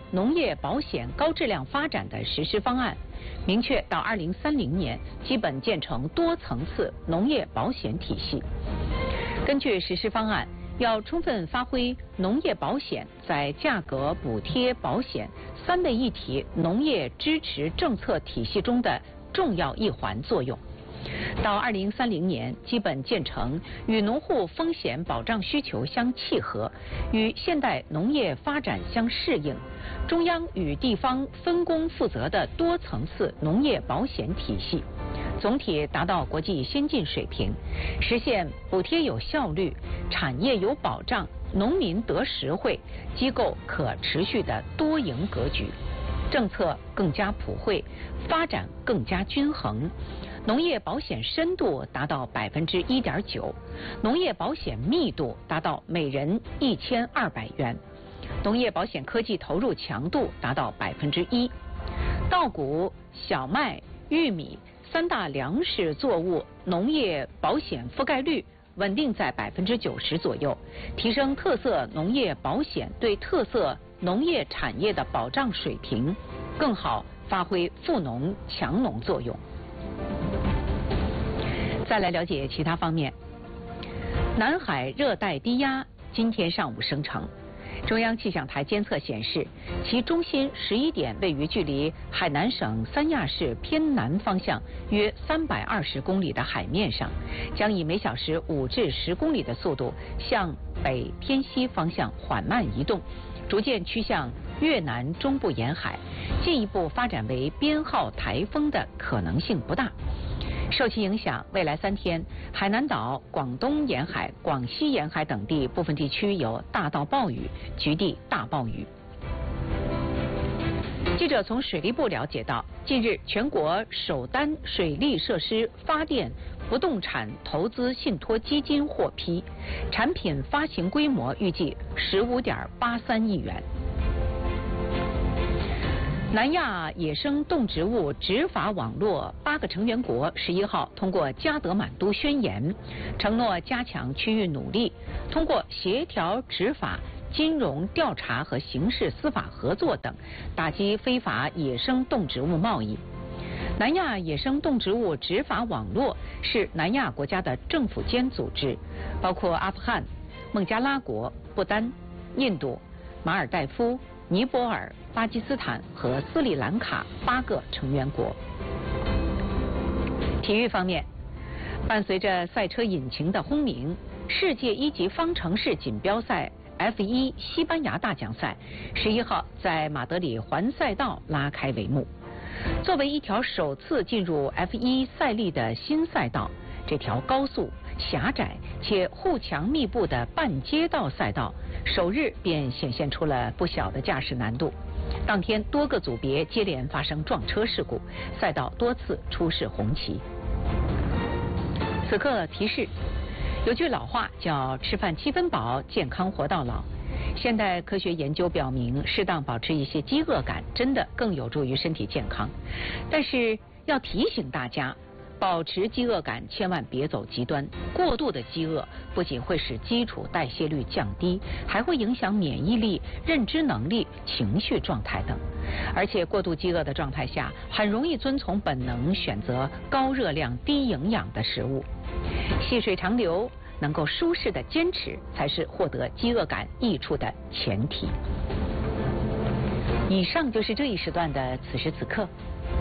农业保险高质量发展的实施方案，明确到2030年基本建成多层次农业保险体系。根据实施方案，要充分发挥农业保险在价格补贴保险3位一体农业支持政策体系中的重要一环作用。到2030年基本建成与农户风险保障需求相契合，与现代农业发展相适应，中央与地方分工负责的多层次农业保险体系，总体达到国际先进水平，实现补贴有效率、产业有保障、农民得实惠、机构可持续的多赢格局，政策更加普惠，发展更加均衡。农业保险深度达到1.9%，农业保险密度达到每人1200元，农业保险科技投入强度达到1%，稻谷、小麦、玉米3大粮食作物农业保险覆盖率稳定在90%左右，提升特色农业保险对特色农业产业的保障水平，更好发挥富农强农作用。再来了解其他方面。南海热带低压今天上午生成，中央气象台监测显示，其中心11点位于距离海南省三亚市偏南方向约320公里的海面上，将以每小时5至10公里的速度向北偏西方向缓慢移动，逐渐趋向越南中部沿海，进一步发展为编号台风的可能性不大。受其影响，未来3天，海南岛、广东沿海、广西沿海等地部分地区有大到暴雨，局地大暴雨。记者从水利部了解到，近日全国首单水利设施发电不动产投资信托基金获批，产品发行规模预计15.83亿元。南亚野生动植物执法网络8个成员国11号通过加德满都宣言，承诺加强区域努力，通过协调执法、金融调查和刑事司法合作等，打击非法野生动植物贸易。南亚野生动植物执法网络是南亚国家的政府间组织，包括阿富汗、孟加拉国、不丹、印度、马尔代夫、尼泊尔、巴基斯坦和斯里兰卡8个成员国。体育方面，伴随着赛车引擎的轰鸣，世界1级方程式锦标赛 F1 西班牙大奖赛11号在马德里环赛道拉开帷幕。作为一条首次进入 F1 赛例的新赛道，这条高速、狭窄且护墙密布的半街道赛道，首日便显现出了不小的驾驶难度。当天多个组别接连发生撞车事故，赛道多次出示红旗。此刻提示，有句老话叫吃饭7分饱，健康活到老。现代科学研究表明，适当保持一些饥饿感真的更有助于身体健康。但是要提醒大家，保持饥饿感千万别走极端，过度的饥饿不仅会使基础代谢率降低，还会影响免疫力、认知能力、情绪状态等。而且过度饥饿的状态下，很容易遵从本能选择高热量、低营养的食物。细水长流，能够舒适的坚持，才是获得饥饿感益处的前提。以上就是这一时段的此时此刻。